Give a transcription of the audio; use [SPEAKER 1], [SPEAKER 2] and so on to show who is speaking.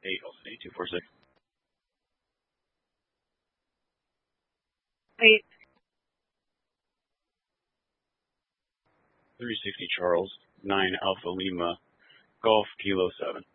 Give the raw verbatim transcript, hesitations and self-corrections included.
[SPEAKER 1] eight, eight two four six.
[SPEAKER 2] Eight.
[SPEAKER 1] three sixty Charles, nine Alpha Lima, Golf Kilo seven.